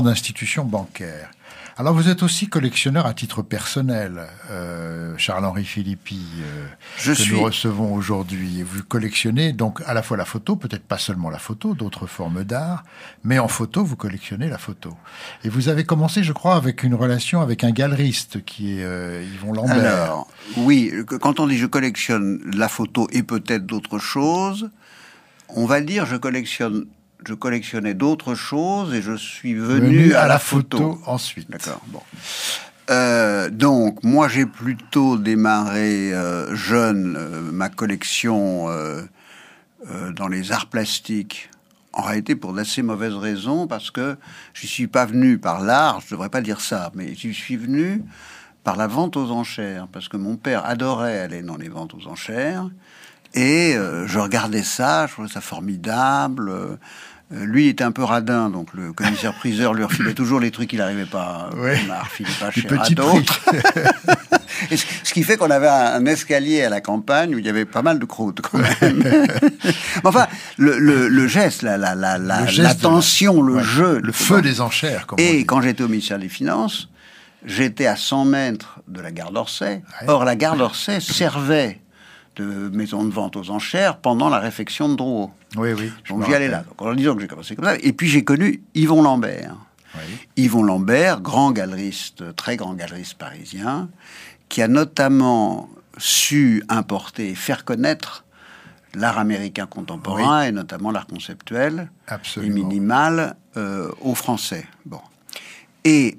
d'institutions bancaires. Alors vous êtes aussi collectionneur à titre personnel, Charles-Henri Philippi, nous recevons aujourd'hui. Vous collectionnez donc à la fois la photo, peut-être pas seulement la photo, d'autres formes d'art, mais en photo, vous collectionnez la photo. Et vous avez commencé, je crois, avec une relation avec un galeriste qui est Yvon Lambert. Alors, oui, quand on dit je collectionne la photo et peut-être d'autres choses, on va dire je collectionnais d'autres choses et je suis venu à la photo ensuite. D'accord, bon. Donc, moi, j'ai plutôt démarré jeune ma collection dans les arts plastiques. En réalité, pour d'assez mauvaises raisons, parce que je suis pas venu par l'art, je devrais pas dire ça, mais je suis venu par la vente aux enchères, parce que mon père adorait aller dans les ventes aux enchères, et je regardais ça, je trouvais ça formidable. Lui était un peu radin, donc le commissaire-priseur lui refilait toujours les trucs qu'il n'arrivait pas à refiler pas cher à d'autres. Et ce qui fait qu'on avait un escalier à la campagne où il y avait pas mal de croûtes, quand même. Enfin, le geste, l'attention, le jeu. Le feu des enchères, comme on dit. Et quand j'étais au ministère des Finances, j'étais à 100 mètres de la gare d'Orsay. Ouais. Or, la gare d'Orsay servait de maison de vente aux enchères pendant la réfection de Drouot. Oui. Donc j'y allais là. Donc en disant que j'ai commencé comme ça. Et puis j'ai connu Yvon Lambert. Oui. Yvon Lambert, grand galeriste, très grand galeriste parisien, qui a notamment su importer et faire connaître l'art américain contemporain, et notamment l'art conceptuel et minimal aux Français. Bon. Et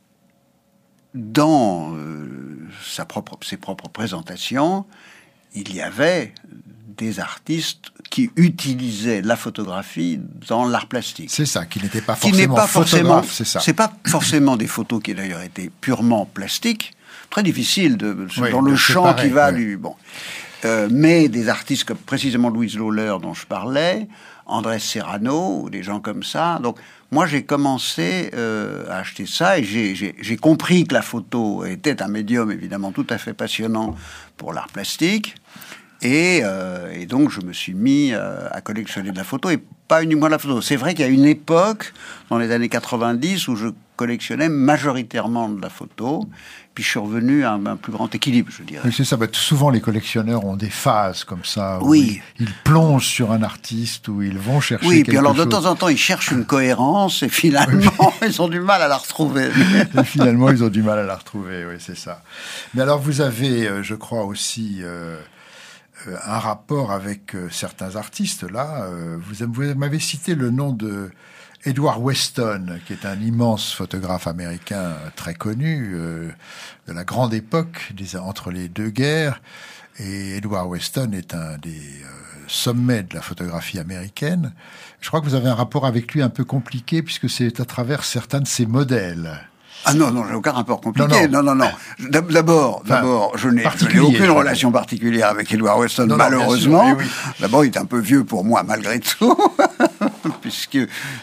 dans ses propres présentations, il y avait des artistes qui utilisaient la photographie dans l'art plastique. C'est ça, qui n'était pas forcément photographe, c'est ça. C'est pas forcément des photos qui d'ailleurs étaient purement plastiques, très difficile dans le champ qui va du... Bon. Mais des artistes comme précisément Louise Lawler dont je parlais, Andrés Serrano, des gens comme ça. Donc moi j'ai commencé à acheter ça et j'ai compris que la photo était un médium évidemment tout à fait passionnant pour l'art plastique. Et donc, je me suis mis à collectionner de la photo, et pas uniquement de la photo. C'est vrai qu'il y a une époque, dans les années 90, où je collectionnais majoritairement de la photo, puis je suis revenu à un plus grand équilibre, je dirais. Oui, c'est ça. Souvent, les collectionneurs ont des phases comme ça. Oui. Ils plongent sur un artiste, où ils vont chercher quelque chose. Oui, puis alors, de temps en temps, ils cherchent une cohérence, et finalement, ils ont du mal à la retrouver. Et finalement, ils ont du mal à la retrouver, oui, c'est ça. Mais alors, vous avez, je crois aussi... un rapport avec certains artistes, là. Vous m'avez cité le nom de Edward Weston, qui est un immense photographe américain très connu, de la grande époque entre les deux guerres. Et Edward Weston est un des sommets de la photographie américaine. Je crois que vous avez un rapport avec lui un peu compliqué, puisque c'est à travers certains de ses modèles. Ah non, j'ai aucun rapport compliqué. Non. D'abord, je n'ai aucune relation particulière avec Edward Weston, malheureusement. Sûr, oui. D'abord, il est un peu vieux pour moi, malgré tout, puisque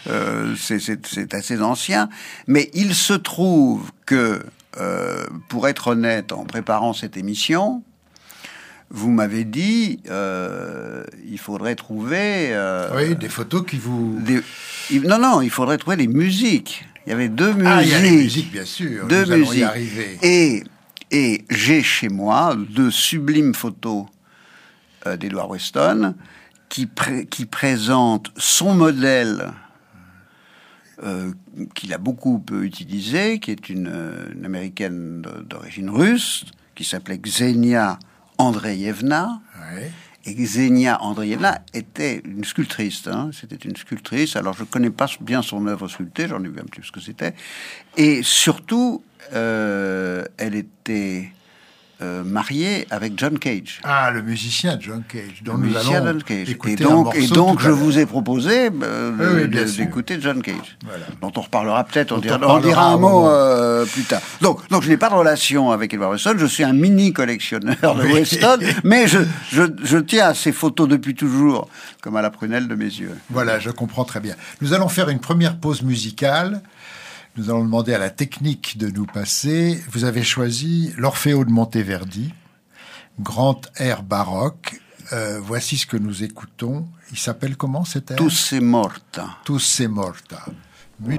c'est assez ancien. Mais il se trouve que, pour être honnête, en préparant cette émission, vous m'avez dit, il faudrait trouver... des photos qui vous... Non, il faudrait trouver les musiques. Il y avait deux musiques. Ah, il y a les musiques, bien sûr. Deux nous musiques. Allons y arriver. Et j'ai chez moi de sublimes photos d'Edward Weston qui présentent son modèle qu'il a beaucoup utilisé, qui est une américaine d'origine russe, qui s'appelait Ksenia Andreevna. Ouais. Et Ksenia Andreevna était une sculptrice. C'était une sculptrice. Alors, je ne connais pas bien son œuvre sculptée. J'en ai vu un petit peu ce que c'était. Et surtout, elle était mariée avec John Cage. Ah, le musicien John Cage. Dont nous allons écouter un morceau. Et donc, je vous ai proposé d'écouter John Cage. Voilà. Dont on reparlera peut-être. On dira un mot plus tard. Donc, je n'ai pas de relation avec Edward Weston. Je suis un mini collectionneur de Weston. Mais je tiens à ces photos depuis toujours, comme à la prunelle de mes yeux. Voilà, je comprends très bien. Nous allons faire une première pause musicale. Nous allons demander à la technique de nous passer. Vous avez choisi l'Orfeo de Monteverdi, grand air baroque. Voici ce que nous écoutons. Il s'appelle comment cet air ? Tu sei morta. Tu sei morta.